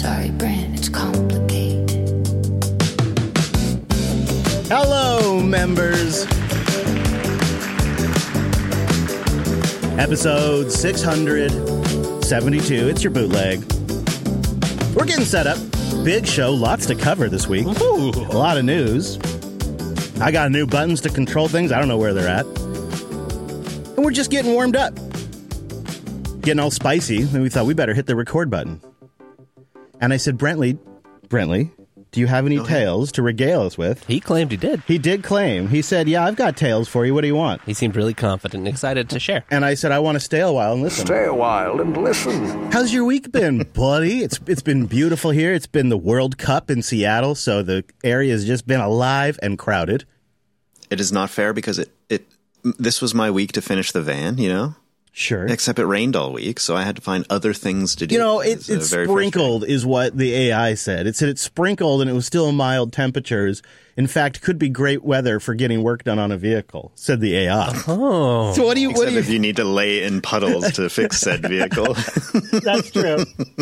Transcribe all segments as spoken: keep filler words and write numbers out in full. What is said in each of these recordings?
Sorry, Brent, it's complicated. Hello, members. Episode six hundred seventy-two. It's your bootleg. We're getting set up. Big show. Lots to cover this week. Ooh. A lot of news. I got new buttons to control things. I don't know where they're at. And we're just getting warmed up. Getting all spicy. And we thought we better hit the record button. And I said, Brentley, Brentley, do you have any okay. tales to regale us with? He claimed he did. He did claim. He said, yeah, I've got tales for you. What do you want? He seemed really confident and excited to share. And I said, I want to stay a while and listen. Stay a while and listen. How's your week been, buddy? It's It's been beautiful here. It's been the World Cup in Seattle, so the area has just been alive and crowded. It is not fair because it, it this was my week to finish the van, you know? Sure. Except it rained all week, so I had to find other things to do. You know, it, it's, it uh, very sprinkled is what the A I said. It said it sprinkled and it was still mild temperatures. In fact, could be great weather for getting work done on a vehicle, said the A I. Oh. So what do you... Except what do you... if you need to lay in puddles to fix said vehicle. That's true.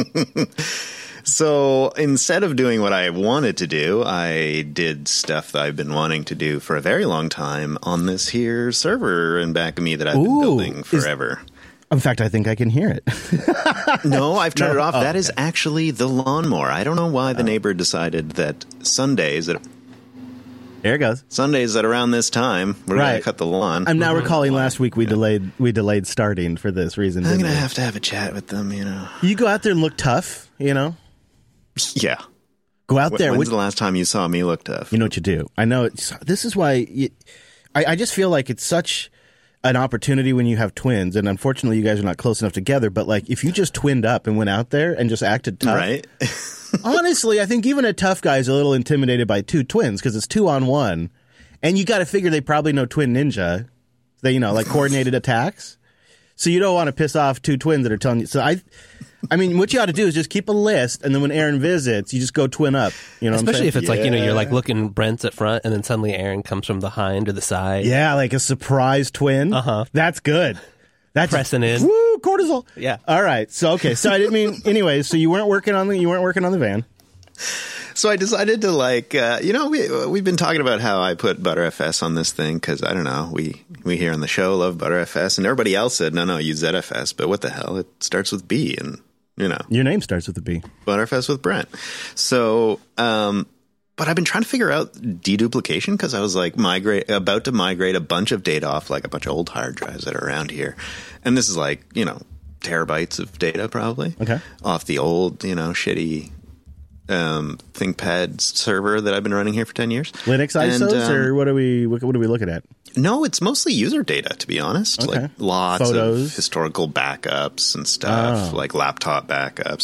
So instead of doing what I wanted to do, I did stuff that I've been wanting to do for a very long time on this here server in back of me that I've Ooh, been building forever. Is... In fact, I think I can hear it. No, I've turned No? it off. Oh, that is okay. actually the lawnmower. I don't know why the neighbor decided that Sundays at There it goes. Sundays at around this time we're Right. going to cut the lawn. I'm now recalling last week we delayed we delayed starting for this reason. I'm didn't going to we? have to have a chat with them, you know. You go out there and look tough, you know? Yeah. Go out there. When's Which, the last time you saw me look tough? you know what you do. I know. It's, this is why you, I, I just feel like it's such an opportunity when you have twins. And unfortunately, you guys are not close enough together. But like if you just twinned up and went out there and just acted tough. Right? Honestly, I think even a tough guy is a little intimidated by two twins because it's two on one. And you got to figure they probably know Twin Ninja. They, you know, like coordinated attacks. So you don't want to piss off two twins that are telling you. So I, I mean, what you ought to do is just keep a list, and then when Aaron visits, you just go twin up. You know, Especially what I'm if it's like, you know, Yeah. you're like looking Brent's at front, and then suddenly Aaron comes from behind or the side. yeah, like a surprise twin. Uh-huh. That's good. That's Pressing in. Woo, cortisol. Yeah. All right. So okay. So I didn't mean. Anyways, so you weren't working on the you weren't working on the van. So I decided to like, uh, you know, we, we've been talking about how I put ButterFS on this thing because, I don't know, we, we here on the show love ButterFS, and everybody else said, no, no, use Z F S, but what the hell? It starts with B, and, you know. Your name starts with a B. ButterFS with Brent. So, um, but I've been trying to figure out deduplication because I was like migrate about to migrate a bunch of data off like a bunch of old hard drives that are around here. And this is like, you know, terabytes of data probably. Okay. Off the old, you know, shitty um ThinkPad server that I've been running here for ten years. Linux I S Os, And, um, or what are we? What, what are we looking at? No, it's mostly user data, to be honest. Okay. Like lots Photos. of historical backups and stuff, Oh. like laptop backups